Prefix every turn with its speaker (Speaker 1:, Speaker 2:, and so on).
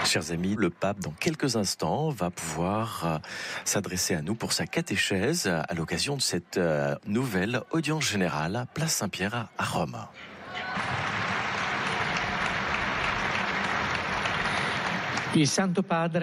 Speaker 1: Chers amis, le pape, dans quelques instants, va pouvoir s'adresser à nous pour sa catéchèse à l'occasion de cette nouvelle audience générale, place Saint-Pierre à Rome.
Speaker 2: Il Santo Padre